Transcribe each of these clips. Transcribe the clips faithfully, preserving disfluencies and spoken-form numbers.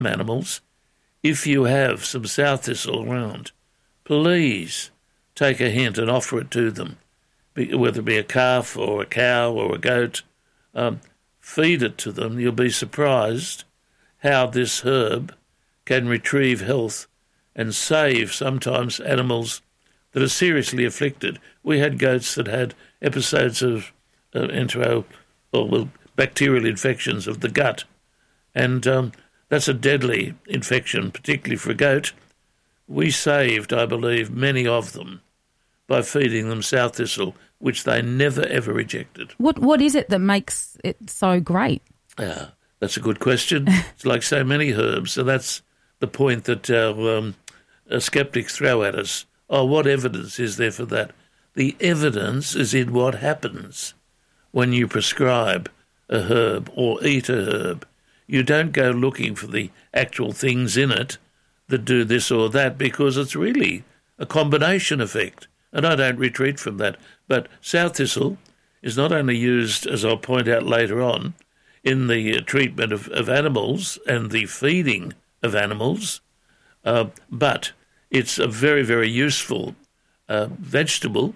animals, if you have some sow thistle around, please take a hint and offer it to them, whether it be a calf or a cow or a goat. Um, feed it to them. You'll be surprised how this herb can retrieve health and save sometimes animals that are seriously afflicted. We had goats that had episodes of uh, entero, or well, bacterial infections of the gut, and um, that's a deadly infection, particularly for a goat. We saved, I believe, many of them by feeding them sow thistle, which they never, ever rejected. What What is it that makes it so great? Uh, that's a good question. It's like so many herbs, and that's the point that our, um, our skeptics throw at us. Oh, what evidence is there for that? The evidence is in what happens when you prescribe a herb or eat a herb. You don't go looking for the actual things in it that do this or that, because it's really a combination effect. And I don't retreat from that. But sow thistle is not only used, as I'll point out later on, in the uh, treatment of, of animals and the feeding of animals, uh, but it's a very, very useful uh, vegetable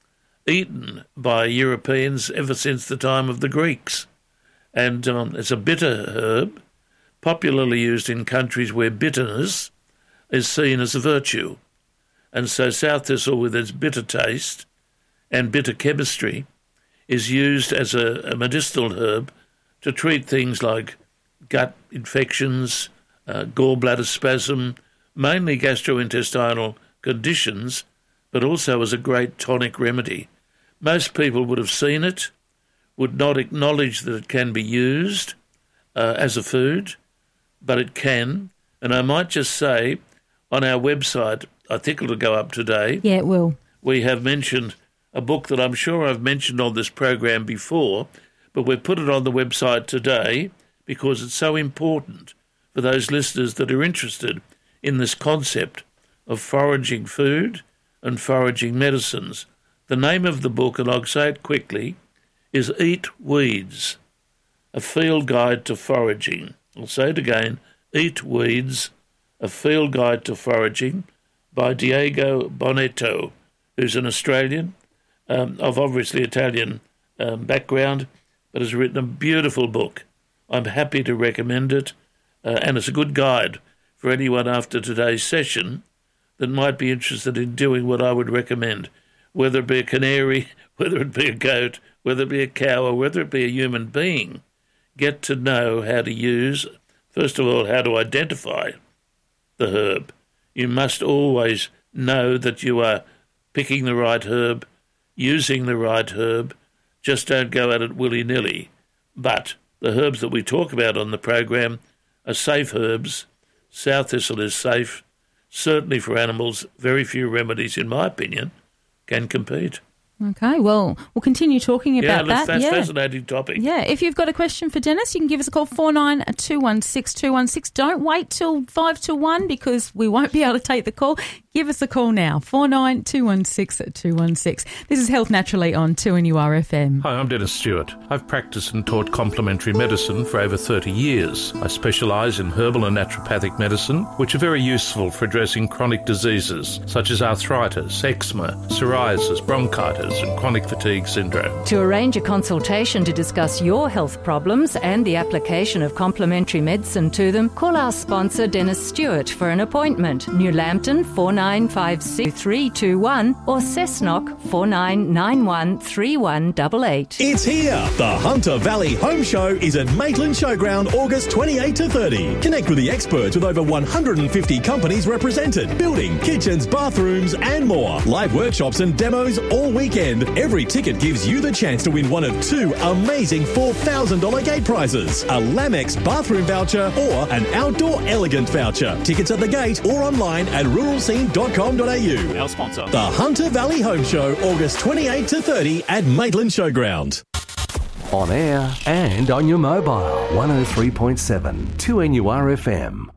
eaten by Europeans ever since the time of the Greeks. And um, it's a bitter herb, popularly used in countries where bitterness is seen as a virtue. And so sow thistle, with its bitter taste and bitter chemistry, is used as a, a medicinal herb to treat things like gut infections, uh, gallbladder spasm, mainly gastrointestinal conditions, but also as a great tonic remedy. Most people would have seen it, would not acknowledge that it can be used uh, as a food, but it can. And I might just say, on our website, I think it'll go up today. Yeah, it will. We have mentioned a book that I'm sure I've mentioned on this program before, but we've put it on the website today because it's so important for those listeners that are interested in this concept of foraging food and foraging medicines. The name of the book, and I'll say it quickly, is Eat Weeds, A Field Guide to Foraging. I'll say it again, Eat Weeds, A Field Guide to Foraging, by Diego Bonetto, who's an Australian, um, of obviously Italian um, background, but has written a beautiful book. I'm happy to recommend it, uh, and it's a good guide for anyone after today's session that might be interested in doing what I would recommend, whether it be a canary, whether it be a goat, whether it be a cow, or whether it be a human being. Get to know how to use, first of all, how to identify the herb. You must always know that you are picking the right herb, using the right herb. Just don't go at it willy-nilly. But the herbs that we talk about on the program are safe herbs. Sow thistle is safe, certainly for animals. Very few remedies, in my opinion, can compete. Okay, well, we'll continue talking about yeah, that. That's yeah, that's a fascinating topic. Yeah, if you've got a question for Dennis, you can give us a call, four nine two one six two one six. Don't wait till five to one because we won't be able to take the call. Give us a call now, four nine two one six two one six. This is Health Naturally on two N U R F M. Hi, I'm Dennis Stewart. I've practiced and taught complementary medicine for over thirty years. I specialise in herbal and naturopathic medicine, which are very useful for addressing chronic diseases such as arthritis, eczema, psoriasis, bronchitis and chronic fatigue syndrome. To arrange a consultation to discuss your health problems and the application of complementary medicine to them, call our sponsor Dennis Stewart for an appointment. New Lambton four nine five six three two one or Cessnock four nine nine one three one eight eight. It's here! The Hunter Valley Home Show is at Maitland Showground August twenty-eighth to thirtieth. Connect with the experts with over one hundred fifty companies represented. Building, kitchens, bathrooms and more. Live workshops and demos all weekend. Every ticket gives you the chance to win one of two amazing four thousand dollars gate prizes. A Lamex bathroom voucher or an Outdoor Elegant voucher. Tickets at the gate or online at rural scene dot com dot a u. Our sponsor. The Hunter Valley Home Show, August twenty-eighth to thirtieth at Maitland Showground. On air and on your mobile, one oh three point seven, two N U R F M.